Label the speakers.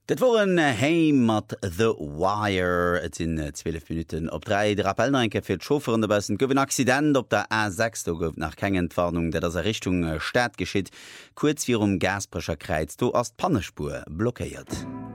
Speaker 1: Dat waren Heim mat The Wire, et sinn 12 Minuten op 3. Der Appellnenke fir d'Chauffeuren deëssen gouf 'n Accident op der A6, do gouf nach keng Entwarnung, dat ass er Richtung Staat geschitt, kurz vir Gasbrecher kreiz, do ass d'Pannespur blockéiert.